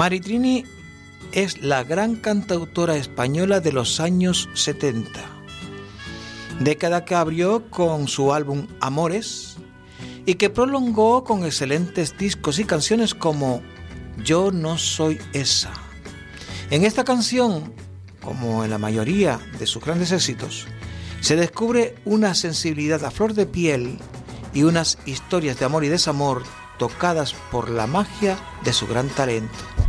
Maritrini es la gran cantautora española de los años 70, década que abrió con su álbum Amores y que prolongó con excelentes discos y canciones como Yo no soy esa. En esta canción, como en la mayoría de sus grandes éxitos, se descubre una sensibilidad a flor de piel y unas historias de amor y desamor tocadas por la magia de su gran talento.